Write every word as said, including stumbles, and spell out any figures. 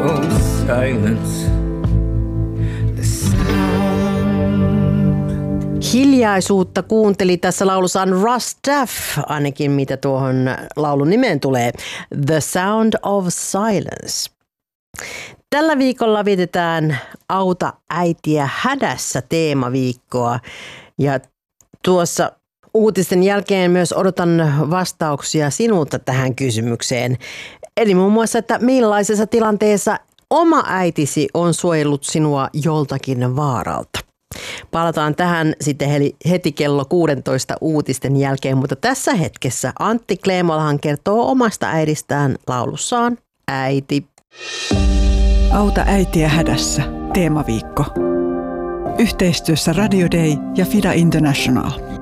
of silence. The sound. Hiljaisuutta kuunteli tässä laulussa on Russ Taff, ainakin mitä tuohon laulun nimeen tulee. The Sound of Silence. Tällä viikolla vietetään Auta äitiä hädässä -teemaviikkoa ja tuossa uutisten jälkeen myös odotan vastauksia sinulta tähän kysymykseen. Eli muun muassa, että millaisessa tilanteessa oma äitisi on suojellut sinua joltakin vaaralta. Palataan tähän sitten heti kello kuusitoista uutisten jälkeen, mutta tässä hetkessä Antti Kleemolahan kertoo omasta äidistään laulussaan Äiti. Auta äitiä hädässä -teemaviikko. Yhteistyössä Radio Day ja Fida International.